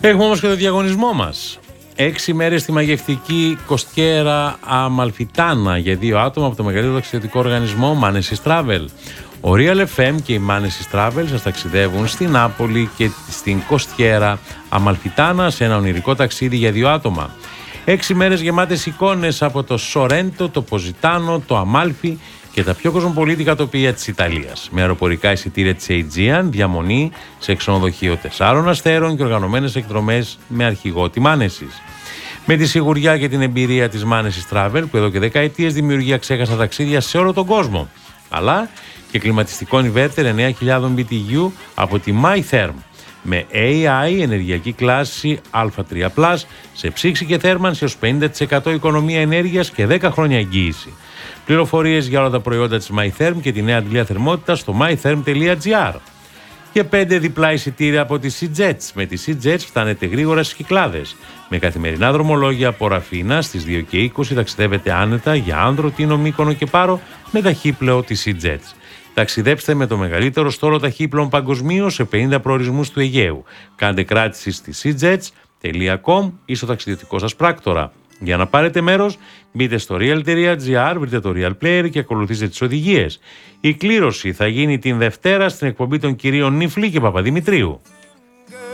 Έχουμε όμως και το διαγωνισμό μας. 6 μέρες στη μαγευτική Κοστιέρα Αμαλφιτάνα για 2 άτομα από το μεγαλύτερο ταξιδιωτικό οργανισμό Manesis Travel. Ο Real FM και η Manesis Travel σας ταξιδεύουν στην Νάπολη και στην Κοστιέρα Αμαλφιτάνα σε ένα ονειρικό ταξίδι για 2 άτομα. 6 μέρες γεμάτες εικόνες από το Σορέντο, το Ποζιτάνο, το Αμάλφι και τα πιο κοσμοπολίτικα τοπία της Ιταλίας. Με αεροπορικά εισιτήρια της Aegean, διαμονή σε ξενοδοχείο 4 αστέρων και οργανωμένες εκδρομές με αρχηγό τη Manesis. Με τη σιγουριά και την εμπειρία της Manesis Travel, που εδώ και δεκαετίες δημιουργεί αξέχαστα ταξίδια σε όλο τον κόσμο, αλλά και κλιματιστικό inverter 9.000 BTU από τη MyTherm, με AI ενεργειακή κλάση Α3+, σε ψήξη και θέρμανση ως 50% οικονομία ενέργειας και 10 χρόνια εγγύηση. Πληροφορίες για όλα τα προϊόντα της MyTherm και τη νέα αντλία θερμότητας στο mytherm.gr. Και 5 διπλά εισιτήρια από τη SeaJets. Με τη SeaJets φτάνετε γρήγορα στις Κυκλάδες. Με καθημερινά δρομολόγια από Ραφίνα στις 2 και 20 ταξιδεύετε άνετα για Άνδρο, Τίνο, Μύκονο και Πάρο με ταχύπλαιο της SeaJets. Ταξιδέψτε με το μεγαλύτερο στόλο ταχύπλων παγκοσμίως σε 50 προορισμούς του Αιγαίου. Κάντε κράτηση στη seaJets.com ή στο ταξιδιωτικό σας πράκτορα. Για να πάρετε μέρος, μπείτε στο real.gr, βρείτε το Real Player και ακολουθήστε τις οδηγίες. Η κλήρωση θα γίνει την Δευτέρα στην εκπομπή των κυρίων Νιφλή και Παπαδημητρίου.